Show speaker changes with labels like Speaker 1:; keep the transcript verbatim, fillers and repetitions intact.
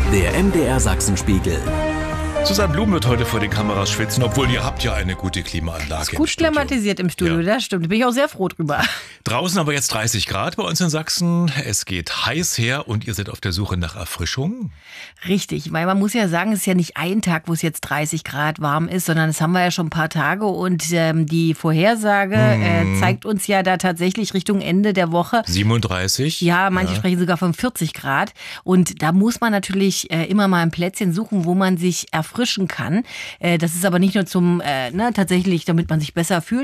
Speaker 1: Der M D R Sachsenspiegel.
Speaker 2: Susanne Blum wird heute vor den Kameras schwitzen, obwohl ihr habt ja eine gute Klimaanlage.
Speaker 3: Ist gut klimatisiert im Studio,
Speaker 2: Ja.
Speaker 3: das stimmt. Da bin ich auch sehr froh drüber.
Speaker 2: Draußen aber jetzt dreißig Grad bei uns in Sachsen. Es geht heiß her und ihr seid auf der Suche nach Erfrischung.
Speaker 3: Richtig, weil man muss ja sagen, es ist ja nicht ein Tag, wo es jetzt dreißig Grad warm ist, sondern das haben wir ja schon ein paar Tage und ähm, die Vorhersage
Speaker 2: Hm.
Speaker 3: äh, zeigt uns ja da tatsächlich Richtung Ende der Woche.
Speaker 2: siebenunddreißig.
Speaker 3: Ja, manche
Speaker 2: Ja.
Speaker 3: sprechen sogar von vierzig Grad. Und da muss man natürlich äh, immer mal ein Plätzchen suchen, wo man sich erfrischen kann. Äh, das ist aber nicht nur zum, äh, ne, tatsächlich, damit man sich besser fühlt,